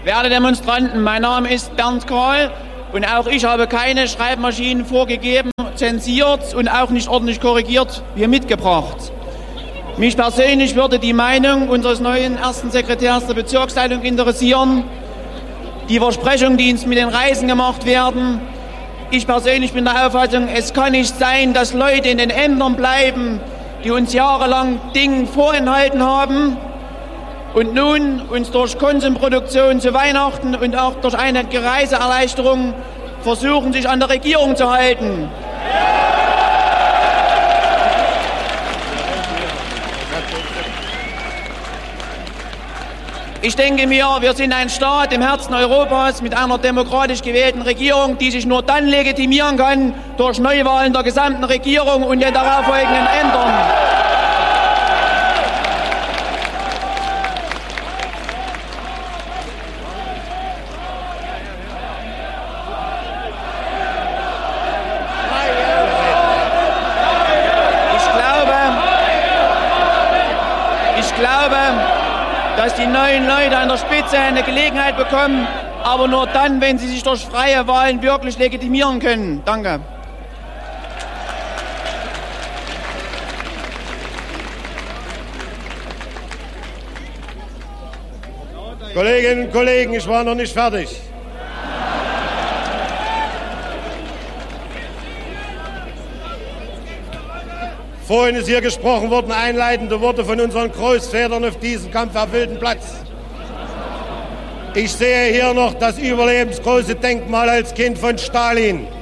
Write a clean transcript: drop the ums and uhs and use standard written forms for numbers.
Werte Demonstranten, mein Name ist Bernd Kahl und auch ich habe keine Schreibmaschinen vorgegeben, zensiert und auch nicht ordentlich korrigiert hier mitgebracht. Mich persönlich würde die Meinung unseres neuen ersten Sekretärs der Bezirksleitung interessieren, die Versprechungen, die uns mit den Reisen gemacht werden. Ich persönlich bin der Auffassung, es kann nicht sein, dass Leute in den Ämtern bleiben, die uns jahrelang Dinge vorenthalten haben und nun uns durch Konsumproduktion zu Weihnachten und auch durch eine Reiseerleichterung versuchen, sich an der Regierung zu halten. Ich denke mir, wir sind ein Staat im Herzen Europas mit einer demokratisch gewählten Regierung, die sich nur dann legitimieren kann durch Neuwahlen der gesamten Regierung und den darauffolgenden Ämtern. Ich glaube, dass die neuen Leute an der Spitze eine Gelegenheit bekommen, aber nur dann, wenn sie sich durch freie Wahlen wirklich legitimieren können. Danke. Kolleginnen und Kollegen, ich war noch nicht fertig. Vorhin ist hier gesprochen worden, einleitende Worte von unseren Großvätern auf diesem kampferfüllten Platz. Ich sehe hier noch das überlebensgroße Denkmal als Kind von Stalin.